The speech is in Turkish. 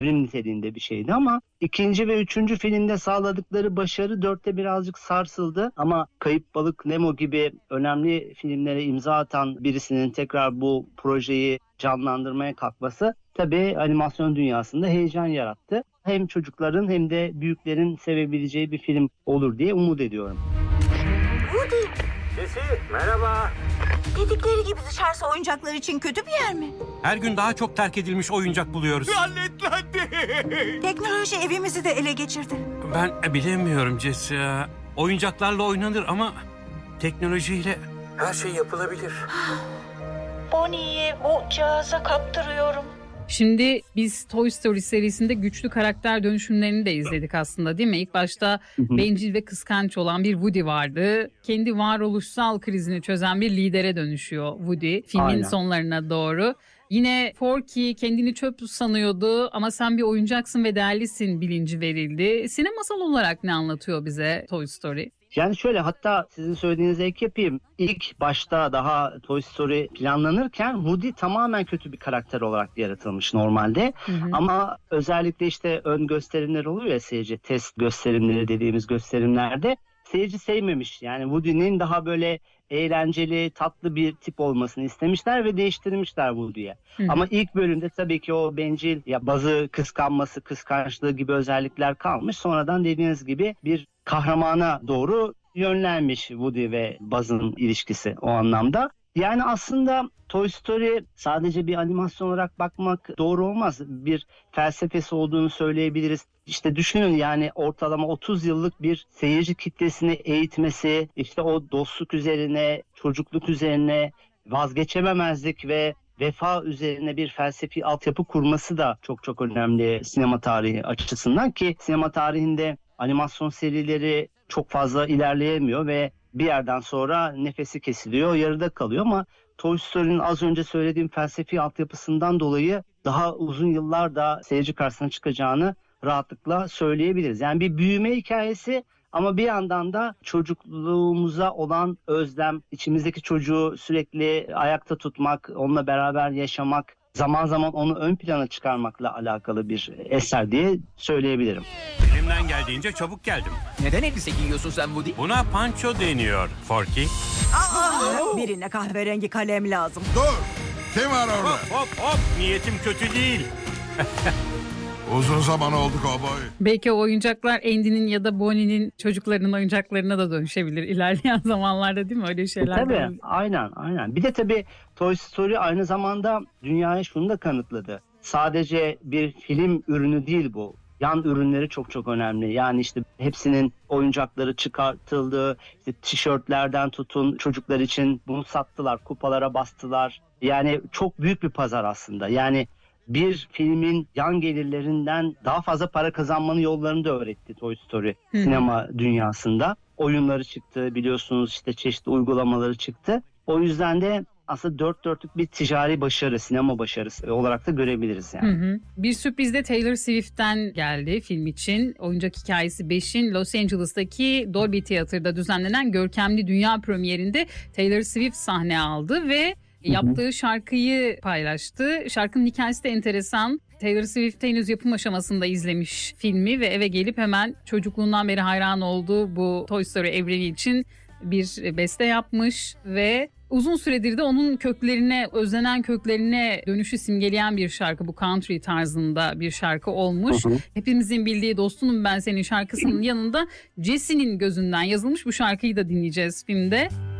devrim niteliğinde bir şeydi ama ikinci ve üçüncü filmde sağladıkları başarı dörtte birazcık sarsıldı. Ama Kayıp Balık Nemo gibi önemli filmlere imza atan birisinin tekrar bu projeyi canlandırmaya kalkması tabii animasyon dünyasında heyecan yarattı. Hem çocukların hem de büyüklerin sevebileceği bir film olur diye umut ediyorum. Woody, Sesi, merhaba. dedikleri gibi dışarısı oyuncaklar için kötü bir yer mi? Her gün daha çok terk edilmiş oyuncak buluyoruz. Lanetlendi. Teknoloji evimizi de ele geçirdi. Ben bilemiyorum Jesse. Oyuncaklarla oynanır ama teknolojiyle her şey yapılabilir. Bonnie'yi bu cihaza kaptırıyorum. Şimdi biz Toy Story serisinde güçlü karakter dönüşümlerini de izledik aslında, değil mi? İlk başta bencil ve kıskanç olan bir Woody vardı. Kendi varoluşsal krizini çözen bir lidere dönüşüyor Woody filmin Aynen. sonlarına doğru. Yine Forky kendini çöp sanıyordu ama sen bir oyuncaksın ve değerlisin bilinci verildi. Sinemasal olarak ne anlatıyor bize Toy Story? Yani şöyle, hatta sizin söylediğinize ek yapayım. İlk başta daha Toy Story planlanırken Woody tamamen kötü bir karakter olarak yaratılmış normalde. Ama özellikle işte ön gösterimler oluyor ya, seyirci test gösterimleri dediğimiz gösterimlerde seyirci sevmemiş. Yani Woody'nin daha böyle eğlenceli, tatlı bir tip olmasını istemişler ve değiştirmişler Woody'ye. Ama ilk bölümde tabii ki o bencil, ya bazı kıskanması, kıskançlığı gibi özellikler kalmış. Sonradan dediğiniz gibi bir kahramana doğru yönlenmiş Woody ve Buzz'ın ilişkisi o anlamda. Yani aslında Toy Story sadece bir animasyon olarak bakmak doğru olmaz. Bir felsefesi olduğunu söyleyebiliriz. İşte düşünün, yani ortalama 30 yıllık bir seyirci kitlesini eğitmesi, işte o dostluk üzerine, çocukluk üzerine, vazgeçememezlik ve vefa üzerine bir felsefi altyapı kurması da çok çok önemli sinema tarihi açısından, ki sinema tarihinde animasyon serileri çok fazla ilerleyemiyor ve bir yerden sonra nefesi kesiliyor, yarıda kalıyor. Ama Toy Story'nin az önce söylediğim felsefi altyapısından dolayı daha uzun yıllar da seyirci karşısına çıkacağını rahatlıkla söyleyebiliriz. Yani bir büyüme hikayesi ama bir yandan da çocukluğumuza olan özlem, içimizdeki çocuğu sürekli ayakta tutmak, onunla beraber yaşamak, zaman zaman onu ön plana çıkarmakla alakalı bir eser diye söyleyebilirim. Elimden geldiğince çabuk geldim. Neden elbise giyiyorsun sen Woody? Buna panço deniyor Forky. Birine kahverengi kalem lazım. Dur! Kim var orada? Hop hop hop, niyetim kötü değil. Uzun zaman oldu kovboy. Belki o oyuncaklar Andy'nin ya da Bonnie'nin çocuklarının oyuncaklarına da dönüşebilir ilerleyen zamanlarda, değil mi? Öyle şeyler de Tabii, olur. aynen. Bir de tabii Toy Story aynı zamanda dünyaya şunu da kanıtladı. Sadece bir film ürünü değil bu. Yan ürünleri çok çok önemli. Yani işte hepsinin oyuncakları çıkartıldı. İşte tişörtlerden tutun, çocuklar için bunu sattılar, kupalara bastılar. Yani çok büyük bir pazar aslında. Yani bir filmin yan gelirlerinden daha fazla para kazanmanın yollarını da öğretti Toy Story sinema dünyasında. Oyunları çıktı, biliyorsunuz, işte çeşitli uygulamaları çıktı. O yüzden de aslında dört dörtlük bir ticari başarı, sinema başarısı olarak da görebiliriz yani. Bir sürpriz de Taylor Swift'ten geldi film için. Oyuncak Hikayesi 5'in Los Angeles'taki Dolby Theater'da düzenlenen görkemli dünya premierinde Taylor Swift sahne aldı ve yaptığı şarkıyı paylaştı. Şarkının hikayesi de enteresan. Taylor Swift henüz yapım aşamasında izlemiş filmi ve eve gelip hemen çocukluğundan beri hayran olduğu bu Toy Story evreni için bir beste yapmış ve uzun süredir de onun köklerine, özlenen köklerine dönüşü simgeleyen bir şarkı. Bu country tarzında bir şarkı olmuş. Hepimizin bildiği Dostunum Ben Senin şarkısının yanında Jesse'nin gözünden yazılmış bu şarkıyı da dinleyeceğiz filmde.